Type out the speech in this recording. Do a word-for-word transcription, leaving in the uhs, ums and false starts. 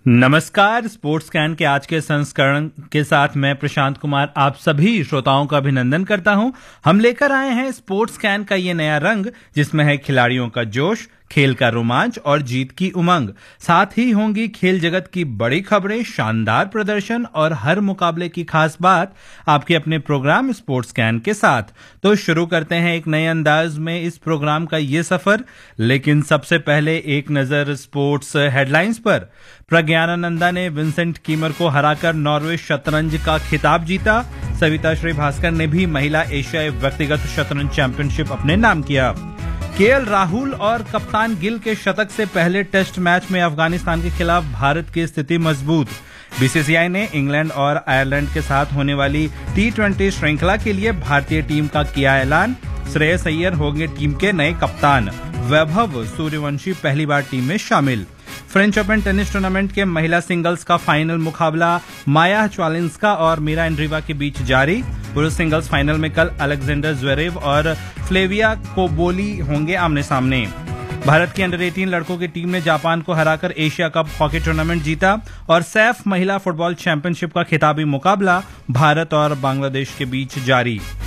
नमस्कार। Sports can के आज के संस्करण के साथ मैं प्रशांत कुमार आप सभी श्रोताओं का अभिनंदन करता हूं। हम लेकर आए हैं स्पोर्ट्स कैन का ये नया रंग, जिसमें है खिलाड़ियों का जोश, खेल का रोमांच और जीत की उमंग। साथ ही होंगी खेल जगत की बड़ी खबरें, शानदार प्रदर्शन और हर मुकाबले की खास बात आपके अपने प्रोग्राम स्पोर्ट्स कैन के साथ। तो शुरू करते हैं एक नए अंदाज में इस प्रोग्राम का ये सफर। लेकिन सबसे पहले एक नजर स्पोर्ट्स हेडलाइंस पर। प्रज्ञानानंदा ने विंसेंट कीमर को हराकर नॉर्वे शतरंज का खिताब जीता। सविता श्रीभास्कर ने भी महिला एशियाई व्यक्तिगत शतरंज चैंपियनशिप अपने नाम किया। केएल राहुल और कप्तान गिल के शतक से पहले टेस्ट मैच में अफगानिस्तान के खिलाफ भारत की स्थिति मजबूत। बीसीसीआई ने इंग्लैंड और आयरलैंड के साथ होने वाली टी ट्वेंटी श्रृंखला के लिए भारतीय टीम का किया ऐलान। श्रेयस अय्यर होंगे टीम के नए कप्तान। वैभव सूर्यवंशी पहली बार टीम में शामिल। फ्रेंच ओपन टेनिस टूर्नामेंट के महिला सिंगल्स का फाइनल मुकाबला माया च्वालिंस्का और मीरा एंड्रीवा के बीच जारी। पुरुष सिंगल्स फाइनल में कल अलेक्जेंडर ज्वेरेव और फ्लेविया कोबोली होंगे आमने सामने। भारत की अंडर अठारह लड़कों की टीम ने जापान को हराकर एशिया कप हॉकी टूर्नामेंट जीता और सैफ महिला फुटबॉल चैंपियनशिप का खिताबी मुकाबला भारत और बांग्लादेश के बीच जारी।